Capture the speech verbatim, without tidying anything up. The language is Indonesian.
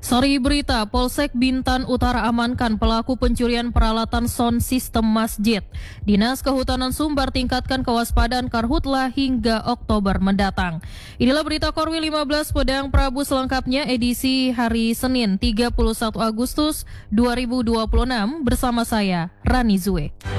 Sari berita, Polsek Bintan Utara amankan pelaku pencurian peralatan sound system masjid. Dinas Kehutanan Sumbar tingkatkan kewaspadaan karhutla hingga Oktober mendatang. Inilah berita Korwil lima belas Pedang Prabu selengkapnya edisi hari Senin tiga puluh satu Agustus dua ribu dua puluh enam bersama saya Rani Zue.